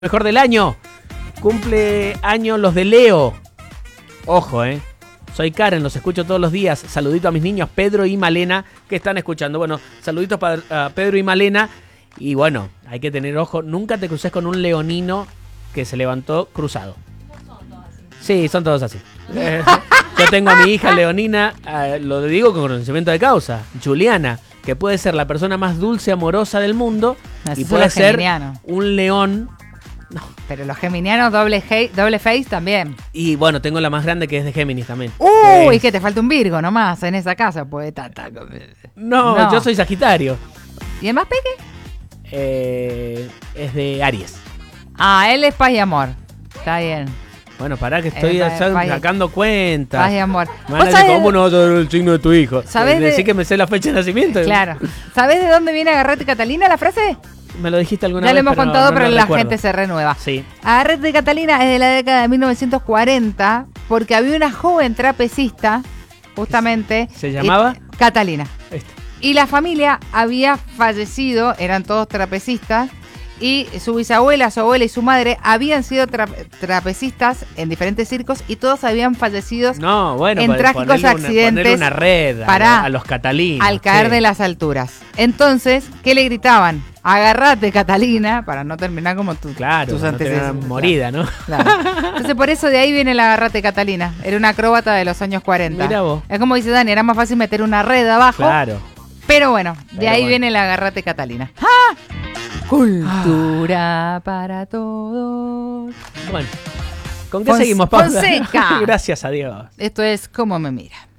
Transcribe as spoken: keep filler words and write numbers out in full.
Mejor del año. Cumple año los de Leo. Ojo, eh. Soy Karen, los escucho todos los días. Saludito a mis niños Pedro y Malena que están escuchando. Bueno, saluditos para uh, Pedro y Malena. Y bueno, hay que tener ojo. Nunca te cruces con un leonino que se levantó cruzado. No son todos así. Sí, son todos así. Eh, yo tengo a mi hija leonina, uh, lo digo con conocimiento de causa, Juliana, que puede ser la persona más dulce, amorosa del mundo. No, y eso puede es ser geminiano. un león. No. Pero los geminianos doble, hey, doble face también. Y bueno, tengo la más grande que es de Géminis también. Uy, que es... que te falta un Virgo nomás en esa casa, pues. Ta, ta, no, no, yo soy Sagitario. ¿Y el más peque? Eh, es de Aries. Ah, él es paz y amor. Está bien. Bueno, pará que estoy Eh, ya paz y- sacando cuentas. Paz y amor. Me van a ¿Vos decir, sabés- ¿cómo no vas a saber el signo de tu hijo? ¿Sabés de- Decir que me sé la fecha de nacimiento. Claro. ¿Sabés de dónde viene Agarrate Catalina la frase? Me lo dijiste alguna Ya vez. lo hemos pero contado, no pero lo la recuerdo. gente se renueva. Sí. Agarrate Catalina es de la década de mil novecientos cuarenta porque había una joven trapecista, justamente. ¿Se llamaba? y- Catalina. Ahí está. Y la familia había fallecido, eran todos trapecistas, y su bisabuela, su abuela y su madre habían sido tra- trapecistas en diferentes circos y todos habían fallecido No, bueno, en pa- trágicos ponerle una- accidentes ponerle una red a, para- a los catalinos. al caer sí. de las alturas. Entonces, ¿qué le gritaban? Agarrate, Catalina, para no terminar como tu, Claro, tus no tener antecesores. morida, ¿no? Claro. Entonces, por eso de ahí viene el agarrate Catalina. Era una acróbata de los años cuarenta. Mirá vos. Es como dice Dani, era más fácil meter una red abajo. Claro. Pero bueno, de Pero ahí bueno. viene el agarrate Catalina. ¡Ah! Cultura para todos. Bueno. ¿Con qué Fons- seguimos, Paula? Fonseca. Gracias a Dios. Esto es Cómo me mira.